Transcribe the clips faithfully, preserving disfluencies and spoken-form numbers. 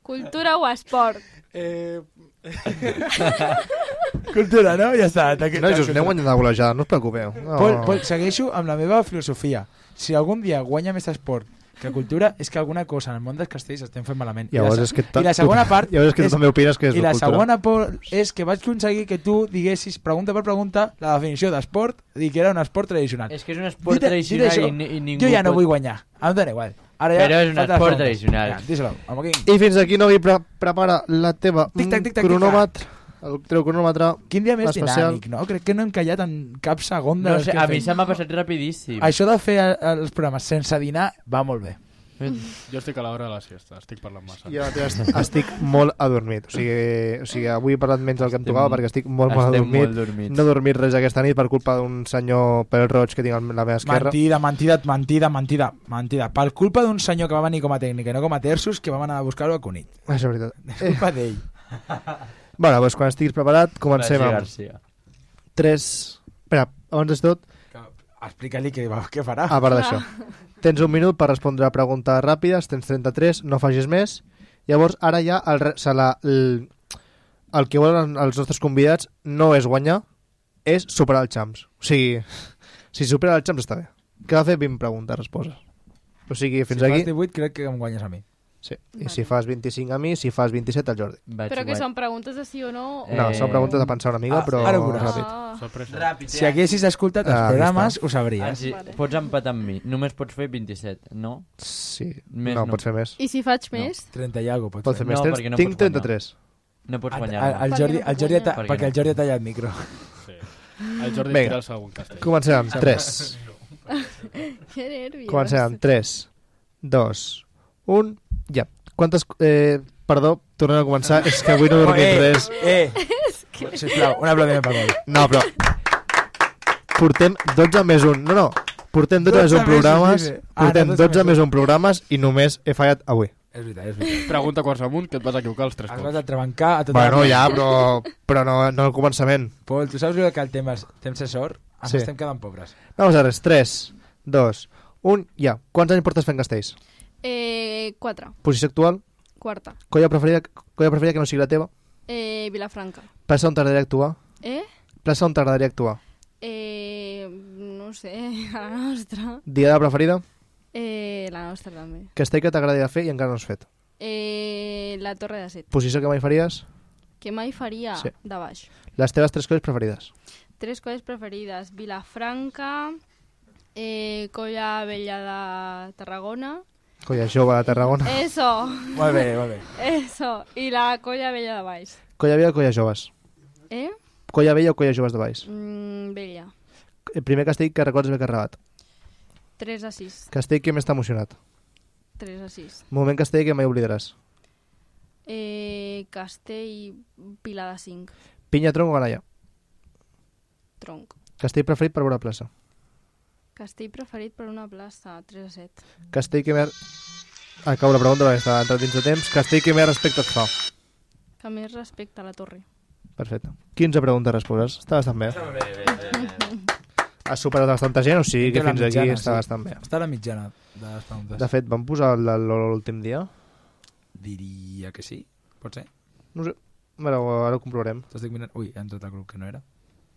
Cultura o esport? Eh... Cultura, no? Ja està. No, just aneu guanyant de golejada, no us preocupeu. No. Pol, Pol, segueixo amb la meva filosofia. Si algun dia guanya més esport que cultura, és que alguna cosa en el món dels castells estem fent malament. I, llavors la, és que i la segona part llavors és que tu també opines que és i la cultura. segona part és que vaig aconseguir que tu diguessis pregunta per pregunta la definició d'esport i que era un esport tradicional. És que és un esport Dite, tradicional dite i, i ningú jo ja no pot... vull guanyar, em dóna igual. Ara ja però és un esport tradicional. Ja, díselo, amb aquí. I fins aquí no vi pre prepara la teva tic, tac, tic, tac, cronòmetre. El teu cronòmetre. Quin dia més especial. dinàmic, no? Crec que no hem callat en cap segon. No sé, a mi se m'ha passat rapidíssim. Això de fer els programes sense dinar va molt bé. Jo estic a l'hora de la siesta, estic parlant massa. Jo estic molt adormit. O sigui, o sigui, avui he parlat menys del que em tocava perquè estic molt, molt adormit. Molt no he dormit res aquesta nit per culpa d'un senyor pèl roig que tinc a la meva esquerra. Mentida, mentida, mentida, mentida, mentida. Per culpa d'un senyor que va venir com a tècnic i no com a terços, que vam anar a buscar-ho a Cunit. És veritat. És culpa d'ell. Bueno, doncs quan estiguis preparat, comencem amb tres... Espera, abans de tot... Explica-li què, què farà. A part d'això. Tens un minut per respondre a preguntes ràpides, tens trenta-tres, no facis més. Llavors, ara ja el, la, el, el que volen els nostres convidats no és guanyar, és superar el Champs. O sigui, si supera el Champs està bé. Que ha de fer vint preguntes, respostes. O sigui, fins si aquí... Si fas divuit, crec que em guanyes a mi. Sí, i vale. Si fas vint-i-cinc a mi, si fas vint-i-set al Jordi. Vaig però que guany. Són preguntes de sí o no? No, eh... són preguntes de pensar una mica, ah, però ara ràpid. Ah. Ràpid. Si haguessis escoltat els ah, programes, ho sabries. Ah, sí. Vale. Pots empatar amb mi. Només pots fer vint-i-set, no? Sí, més no, no, pots fer més. I si faig més? No. trenta i alguna cosa pots fer. Més. No, Tens, no tinc trenta-tres. No pots guanyar. El, el Jordi, el Jordi ta, perquè, perquè el Jordi ha tallat el micro. Sí. El Jordi tira el segon castell. Comencem amb tres. Que nerviós. Comencem amb tres, dos, un, ja. Quantes... Eh, perdó, tornem a començar. És que avui no he dormit eh, res. Eh, sisplau, un aplaudiment per mi. No, però... Portem dotze més un. No, no. Portem dotze més un programes. Portem dotze més un programes i només he fallat avui. És veritat, és veritat. Pregunta qualsevol que et vas equivocar els tres cops. Es vas atrabancar a tota bueno, la... ja, però, però no, no al començament. Pol, tu saps que el tema és temps de sort? Ens sí. Estem quedant pobres. Vamos a res. tres, dos, un, ja. Quants anys portes fent castells? Eh, quatre. Posició actual? Quarta. Colla preferida, colla preferida que no sigui la teva? Eh, Vilafranca. Plaça on t'agradaria actuar? Eh? Plaça on t'agradaria actuar? Eh, no sé, a la nostra. Diada preferida? Eh, la nostra també. Castell que t'agradaria fer i encara no has fet? Eh, la Torre de Set. Posició que mai faries? Que mai faria? Sí. De baix. Les teves tres colles preferides? Tres colles preferides. Vilafranca, eh, Colla Vella de Tarragona... Colla Jove de Tarragona. Eso. Molt bé, molt bé. Eso. I la Colla Vella de Baix. Colla Vella o Colla Joves? Eh? Colla Vella o Colla Joves de Baix? Mm, Vella. El primer castell que recordes ben carregat? tres a sis. Castell que més t'ha emocionat? tres a sis. Moment castell que mai oblidaràs? Eh, castell Pilar de cinc. Pinya, tronc o ganalla? Tronc. Castell preferit per veure plaça? Castell preferit per una plaça, tres a set. Castell que més... Acabo la pregunta perquè està entrat dins de temps. Castell que més respecte et fa? Que més respecte a la torre. Perfecte. quinze preguntes respostes. Està bastant bé. Està bé, bé, bé, bé. Has superat bastanta gent, o sigui que fins mitjana, aquí està sí. bastant bé. Està a la mitjana de les preguntes. De fet, vam posar l'últim dia? Diria que sí. Pot ser? No sé. Ara, ara ho comprovarem. T'estic mirant... Ui, ha entrat el grup que no era.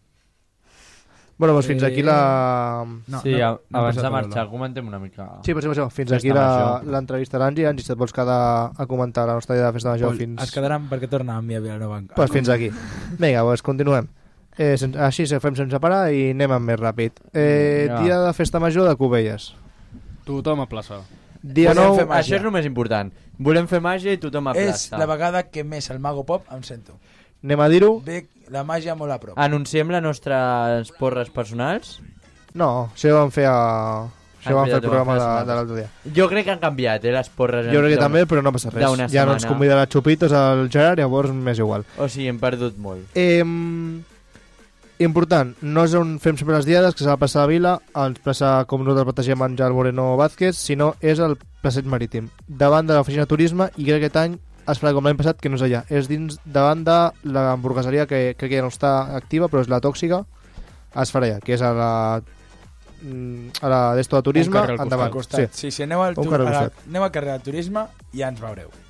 Bueno, doncs fins aquí la... No, sí, no, no abans de marxar, comentem una mica... Sí, per això, fins aquí l'entrevista a l'Angi. Angi, si et vols quedar a comentar la nostra idea de festa major fins... Es quedaran perquè torna amb mi a Vilanova. Doncs pues fins aquí. Vinga, doncs continuem. Eh, sense, així fem sense parar i anem amb més ràpid. Eh, ja. Dia de festa major de Cubelles. Tothom a plaça. Dia nou... Això és el més important. Volem fer màgia i tothom a plaça. És la vegada que més el Mago Pop em sento. Anem a dir-ho. Ve la màgia molt a prop. Anunciem les nostres porres personals? No, això ho vam fer a... Això vam fer el programa de, de l'altre dia. Jo crec que han canviat, eh, les porres. Jo crec que també, però no passa res. Ja no ens convidarà Xupitos al Gerard, llavors m'és igual. O sigui, hem perdut molt. Eh, important, no és on fem sempre les diades, que s'ha de passar a Vila, ens passa com nosaltres bategem en Jar Moreno Vázquez, sinó és el Passeig Marítim, davant de l'oficina de turisme, i crec que aquest any es farà com l'any passat, que no és allà. És dins davant de l'hamburgueseria, que crec que ja no està activa, però és la Tòxica, es farà allà, que és a la a la d'esto de turisme, endavant. Sí. Sí, si aneu al, tu, a la, aneu al carrer de turisme ja ens veureu.